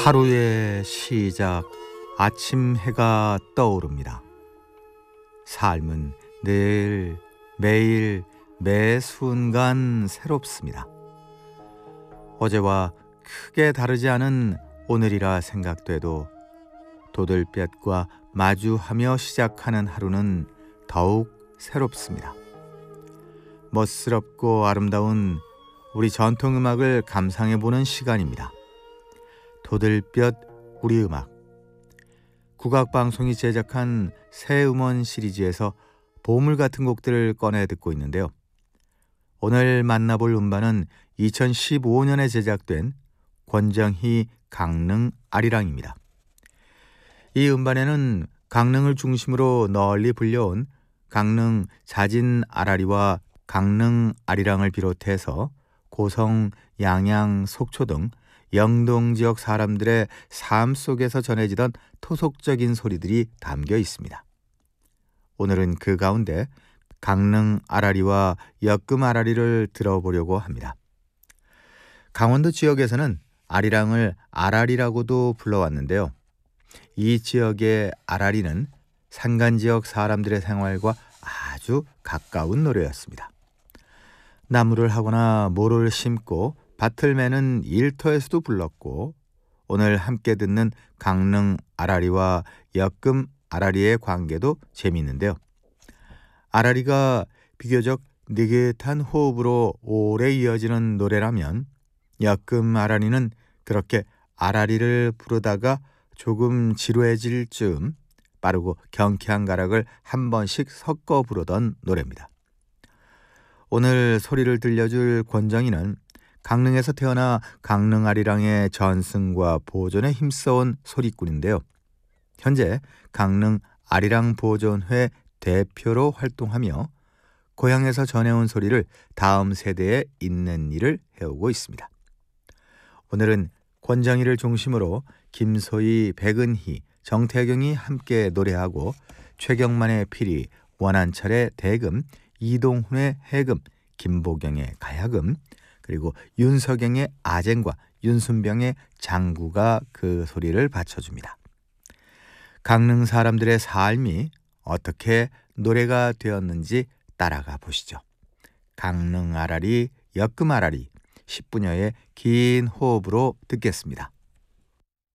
하루의 시작, 아침 해가 떠오릅니다. 삶은 늘, 매일, 매 순간 새롭습니다. 어제와 크게 다르지 않은 오늘이라 생각돼도 도들볕과 마주하며 시작하는 하루는 더욱 새롭습니다. 멋스럽고 아름다운 우리 전통음악을 감상해보는 시간입니다. 도들볕 우리 음악. 국악방송이 제작한 새 음원 시리즈에서 보물 같은 곡들을 꺼내 듣고 있는데요. 오늘 만나볼 음반은 2015년에 제작된 권정희 강릉 아리랑입니다. 이 음반에는 강릉을 중심으로 널리 불려온 강릉 자진 아라리와 강릉 아리랑을 비롯해서 고성, 양양, 속초 등 영동 지역 사람들의 삶 속에서 전해지던 토속적인 소리들이 담겨 있습니다. 오늘은 그 가운데 강릉 아라리와 역금 아라리를 들어보려고 합니다. 강원도 지역에서는 아리랑을 아라리라고도 불러왔는데요. 이 지역의 아라리는 산간 지역 사람들의 생활과 아주 가까운 노래였습니다. 나무를 하거나 모를 심고 밭을 매는 일터에서도 불렀고, 오늘 함께 듣는 강릉 아라리와 역금 아라리의 관계도 재미있는데요. 아라리가 비교적 느긋한 호흡으로 오래 이어지는 노래라면 역금 아라리는 그렇게 아라리를 부르다가 조금 지루해질 즈음 빠르고 경쾌한 가락을 한 번씩 섞어 부르던 노래입니다. 오늘 소리를 들려줄 권정희는 강릉에서 태어나 강릉 아리랑의 전승과 보존에 힘써온 소리꾼인데요. 현재 강릉 아리랑 보존회 대표로 활동하며 고향에서 전해온 소리를 다음 세대에 잇는 일을 해오고 있습니다. 오늘은 권정희를 중심으로 김소희, 백은희, 정태경이 함께 노래하고 최경만의 피리, 원한철의 대금, 이동훈의 해금, 김보경의 가야금, 그리고 윤석영의 아쟁과 윤순병의 장구가 그 소리를 받쳐줍니다. 강릉 사람들의 삶이 어떻게 노래가 되었는지 따라가 보시죠. 강릉 아라리, 역금 아라리, 10분여의 긴 호흡으로 듣겠습니다.